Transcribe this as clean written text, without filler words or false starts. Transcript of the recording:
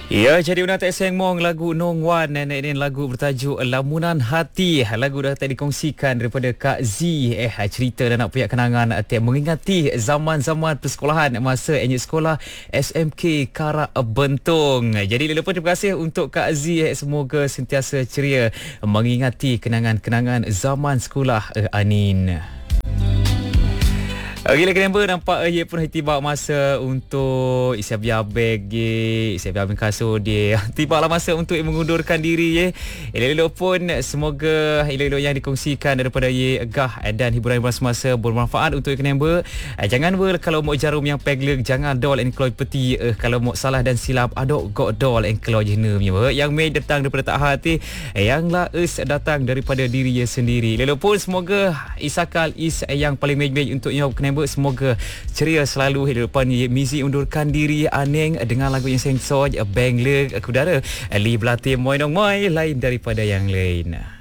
Ya, jadi Una Tak Seng Mong lagu Nong Wan dan ini lagu bertajuk Lamunan Hati. Lagu dah tadi dikongsikan daripada Kak Z. Cerita dan nak punya kenangan mengingati zaman-zaman persekolahan masa NU sekolah SMK Karak Bentung. Jadi lepas terima kasih untuk Kak Z. Semoga sentiasa ceria mengingati kenangan-kenangan zaman sekolah Anin. Okey, lagi member nampak ia pun tiba masa untuk Isyabiar beg ye, Isyabiar kasut dia. Tibalah masa untuk mengundurkan diri ye. Elok-elok pun semoga elok-elok yang dikongsikan daripada ye gah dan hiburan semasa bermanfaat untuk member. Jangan kalau mau jarum yang pegleg jangan dol and keluar peti. Kalau mau salah dan silap adok gok dol and keluar jenem ye. Yang mai datang daripada tak hati, yang lah datang daripada diri ye sendiri. Elok pun semoga isakal yang paling mej untuk yang semoga ceria selalu hidup depan. Mizi undurkan diri Aneng dengan lagu yang sengsoj Bang Le Kudara Li Belati Moy Nong Moy lain daripada yang lain.